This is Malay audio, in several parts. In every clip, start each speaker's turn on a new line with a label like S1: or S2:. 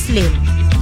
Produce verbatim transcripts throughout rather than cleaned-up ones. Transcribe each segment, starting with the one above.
S1: Lim.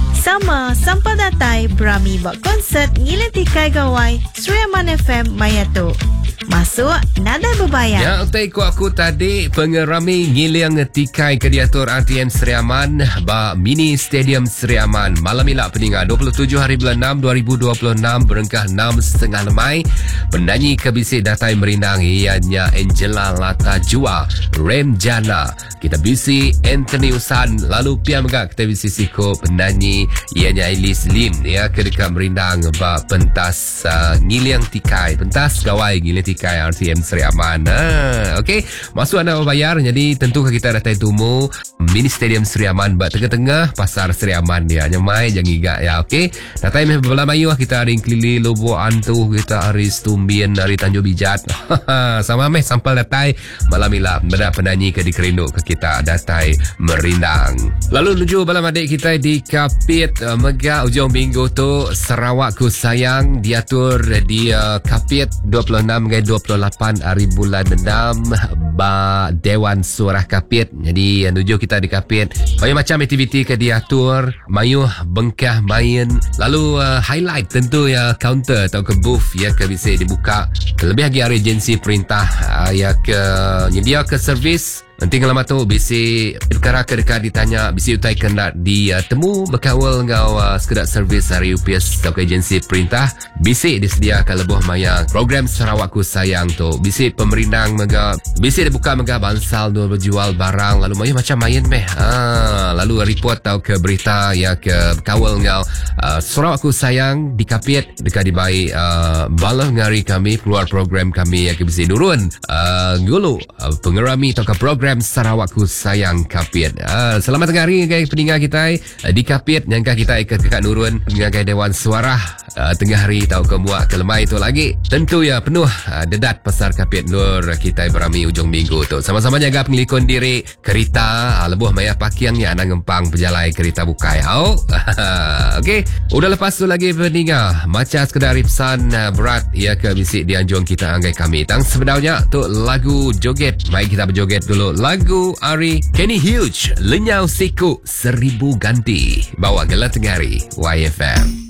S1: Sama sampai datai berami buat konsert ngilang tikai gawai Suriaman F M Mayatu. Masuk nada berbayar.
S2: Ya, utai ku aku tadi pengerami ngiliang tikai kediatur R T M Seriaman ba mini stadium Seriaman malam ilak peningan dua puluh tujuh hari bulan enam dua ribu dua puluh enam berengkah enam setengah lemai. Penyanyi kebisik datai merindang ianya Angela Lata Jua, Rem Jana, kita bisi Anthony Usan, lalu pia megak kita bisi siko penyanyi ianya Elis Lim ya kedekat merindang ba pentas uh, ngiliang tikai, pentas gawai ngiliang tikai R T M Seriaman. Ah, okey, masuk anda bayar. Jadi tentukah kita datai tumu mini stadium Seriaman ba tengah-tengah pasar Seriaman dia. Nyamai jangan igak ya. Okey. Datai meh belah mayu kita hari kelili Lobo Antu, kita hari Stumbian, hari Tanjung Bijat. Sama meh sampel datai malam ila benda penyanyi ke dikerindu ke kita datai merindang. Lalu menuju balam adik kita di Kapit uh, Mega ujung minggu tu Sarawak ku sayang diatur di uh, Kapit dua puluh enam hingga dua puluh lapan hari bulan enam ba Dewan Surah Kapit. Jadi menuju kita di Kapit banyak macam aktiviti ke diatur, mayuh bengkah main, lalu uh, highlight tentu ya counter atau ke booth ya ke bisa dibuka terlebih lagi hari agensi perintah uh, ya ke nyedia ke servis. Nanti kalau tu bisi perkara ke dekat ditanya bisi utai kena di uh, temu berkawal ngau uh, sekedar servis hari U P S atau ke agensi perintah bisi disediakan lebuh maya program Sarawakku sayang tu bisi pemerindang mega bisi dibuka mega bansal tu berjual barang lalu maya macam main meh ha, lalu report tau ke berita ya ke kawal ngau uh, Sarawakku sayang di Kapit dekat di baik uh, balah ngari kami keluar program kami ya ke bisi nurun uh, ngulu uh, pengerami atau ke program Sarawakku sayang Kapit. Uh, selamat tengah hari guys peninggal kita uh, di Kapit nyangka kita ikat ke Kak Nurun dengan Dewan Suara uh, tengah hari tahu ke muak ke lemai tu lagi. Tentu ya penuh uh, dedat pasar Kapit Nur kita berami ujung minggu tu. Sama-sama jaga pengelikon diri kereta uh, lebuh maya pakaian ya nak ngempang pejalai kereta bukai. Au. Okey, udah lepas tu lagi peninggal macam sekedar ripsan uh, berat ya ke bisik dianjung kita anggai kami. Tang sebenarnya tu lagu joget. Mari kita berjoget dulu. Lagu Ari Kenny Hughes Lenyau Siku Seribu Ganti bawa gelar tengah hari Y F M.